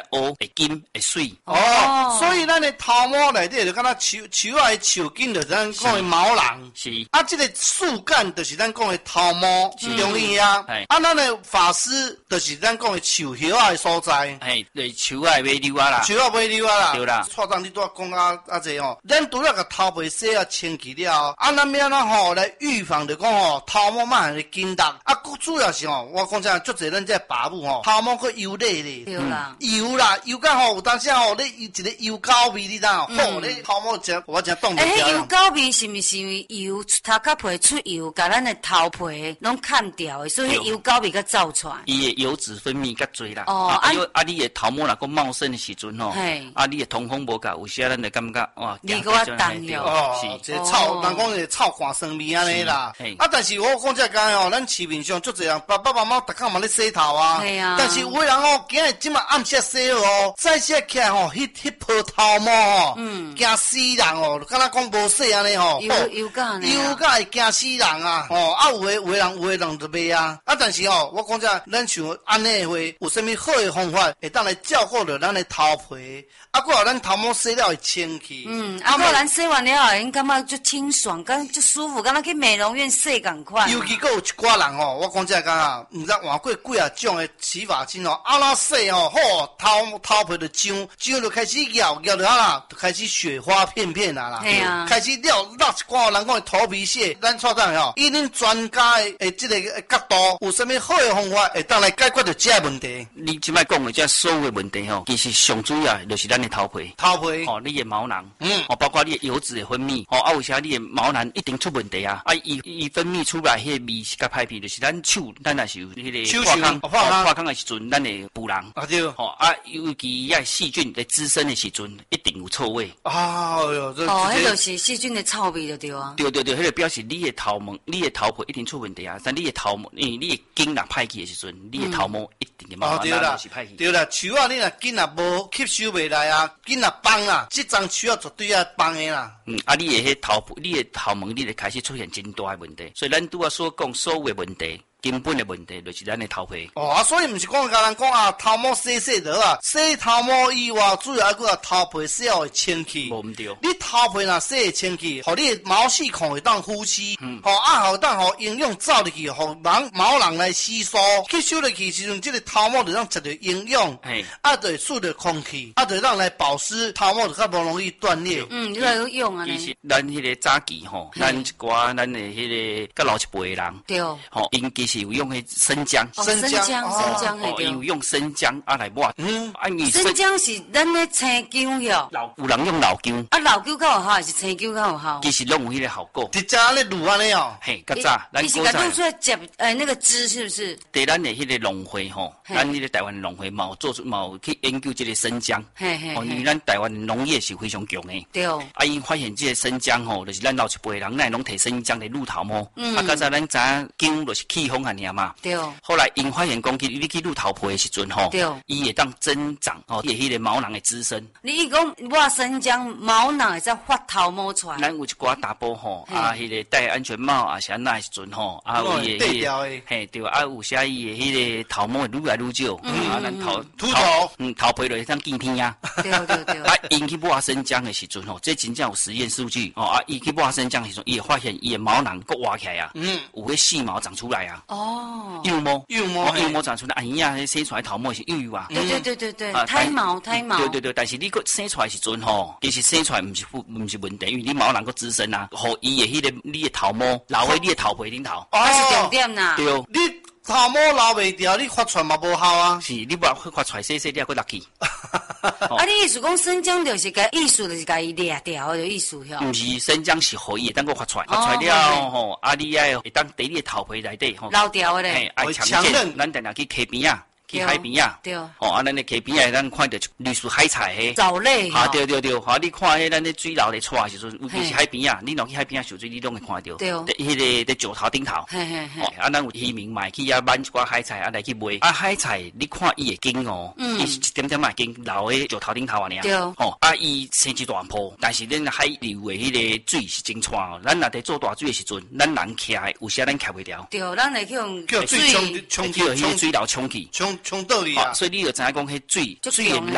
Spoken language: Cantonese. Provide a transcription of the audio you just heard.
乌会金会水。 所以咱的头毛内底就敢若树啊的树根，就是咱讲的毛囊。 是。 这个树干就是咱讲的头毛，是中医啊。咱的发丝就是咱讲的树叶的所在。 对，树啊尾溜啊啦。 树啊尾溜啊啦。 对啦。 蔡总，你拄仔讲啊这吼，咱除了甲头皮洗啊清气了，咱要安吼来预防，就讲吼头毛慢的筋力。佫主要是吼，我讲真，足侪咱这爸母吼，头毛佫油腻咧。 对啦。 油甲吼，有当时吼，你一个油膏味，你知道？你头毛真我真冻不掉。 油膏味是毋是油头壳皮出油，甲咱的头皮拢砍掉的，所以油膏味甲走出来。 伊的油脂分泌较侪啦。你的头毛若讲茂盛的时阵吼，你的通风无够，有时咱就感觉哇， 你给我当哟。这臭，人讲是臭汗酸味安尼啦。但是我讲这个吼，咱市面上足侪人爸爸妈妈逐工嘛咧洗头啊。但是有的人吼，今日即马暗时洗哦，再洗起来吼，迄泡头毛吼，惊死人哦，敢若讲无洗安尼吼。 油甲会惊死人啊！有的人就袂啊。但是吼，我讲这咱像安尼的话，有啥物好的方法会当来照顾着咱的头皮？还有咱头毛洗了会清气。 还有咱洗完了后，因感觉就清爽，敢就舒服，敢若去美容院洗共款。 尤其有一寡人吼，我讲这个毋知换过几啊种的洗发精哦，那洗吼，头皮就痒就开始咬就啦，就开始雪花片片啦。开始了一寡人讲的头皮屑，咱错怎吼？以恁专家的这个角度，有啥物好的方法会当来解决着这个问题？ 你即摆讲的这所有的问题吼，其实上主要就是咱的头皮。你的毛囊，包括你的油脂的分泌，有时你的毛囊一定出问题啊！伊分泌出来迄个味是较歹闻，就是咱手，咱也是有迄个破空的时阵，咱的补囊。 对。 尤其遐细菌在滋生的时阵，一定有臭味。 迄就是细菌的臭味就对啊。 对，迄个表示你的头皮一定出问题啊！但你的头毛，你的筋若歹去的时阵，你的头毛一定的毛囊就是歹去。 对啦，树啊，你若筋若无吸收袂来啊，筋若崩啦，这张树啊绝对要崩的啦。 你的迄头皮，你的头毛，你就开始出现真大的问题。所以咱拄仔所讲所有的问题。根本的问题就是咱的头皮。 所以毋是讲甲人讲头毛洗就好啊，洗头毛以外，主要还佫头皮洗了会清气。 无毋对。 你头皮若洗会清气，互你的毛细孔会当呼吸，互当营养走入去，互毛囊来吸收，吸收入去时阵，这个头毛就让食着营养，就会输着空气，就让来保湿，头毛就较无容易断裂。 越来越用啊。 其实咱迄个早期吼，咱一寡咱的迄个较老一辈的人， 对， 因其实有用迄生姜， 生姜有用生姜来抹。 生姜是咱的青姜哟。 有人用老姜。 老姜较有效还是青姜较有效？ 其实拢有迄个效果。 直接安尼卤安尼哦。 较早咱你是甲弄出来接那个汁是不是？ 对，咱的迄个农会吼，咱迄个台湾农会嘛有去研究这个生姜。因为咱台湾农业是非常强的。 对。 因发现这个生姜吼，就是咱老一辈人咱拢摕生姜来卤头毛。较早咱知影姜就是气风尔嘛。 对。 后来因发现讲，你去撸头皮的时阵吼，伊会当增长伊迄个毛囊的滋生。 你讲我生姜毛囊会再发头毛出来。 咱有一寡大波吼，迄个戴安全帽啊，是安那的时阵吼，有伊的对，有些伊的迄个头毛会愈来愈少，咱头皮就会当见天啊。 对。 因去抹生姜的时阵吼，这真正有实验数据伊去抹生姜的时阵，伊会发现伊的毛囊佫挖起来啊，有迄细毛长出来啊。幼毛长出来，生出来头毛是幼啊。 对，胎毛。 对，但是你个生出来时阵吼，其实生出来毋是问题，因为你毛囊个滋生啊，互伊的迄个你的头毛留喺你的头皮顶头。 是重点啦。 对。 你头毛留袂掉，你发出来嘛无效啊。 是，你发出来细，你还佫落去。 你意思讲生姜就是个意思，就是甲伊掠掉的意思哟。 毋是生姜是互伊会当佫发出来了吼，你会当伫你的头皮内底吼。 捞掉的咧。 爱强健，咱定定去溪边啊。去海边啊， 对， 咱的溪边啊，咱看到绿树海菜嘿， 藻类， 对，你看迄咱的水流咧出的时阵，尤其是海边啊，你若去海边啊，受水你拢会看到， 对， 迄个石头顶头，咱有渔民买去挽一寡海菜来去卖，海菜你看伊的茎伊是一点点嘛茎留喺石头顶头啊尔， 对， 伊生一大坡，但是咱海流的迄个水是真臭咱若伫做大水的时阵，咱人徛有时咱徛袂了， 对，咱会去用水冲迄个水流冲去。 冲倒去啊！ 所以你就知影讲，迄水流